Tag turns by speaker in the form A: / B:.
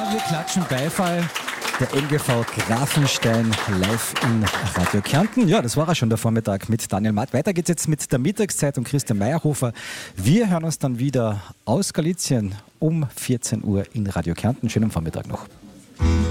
A: wir klatschen Beifall. Der MGV Grafenstein live in Radio Kärnten. Ja, das war auch schon der Vormittag mit Daniel Matt. Weiter geht's jetzt mit der Mittagszeit und Christian Meyerhofer. Wir hören uns dann wieder aus Galizien um 14 Uhr in Radio Kärnten. Schönen Vormittag noch.